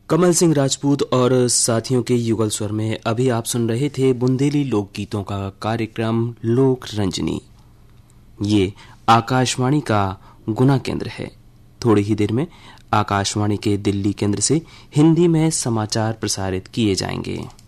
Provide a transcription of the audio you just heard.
कमल सिंह राजपूत और साथियों के युगल स्वर में अभी आप सुन रहे थे बुंदेली लोकगीतों का कार्यक्रम लोक रंजनी। ये आकाशवाणी का गुना केंद्र है। थोड़ी ही देर में आकाशवाणी के दिल्ली केंद्र से हिंदी में समाचार प्रसारित किए जाएंगे।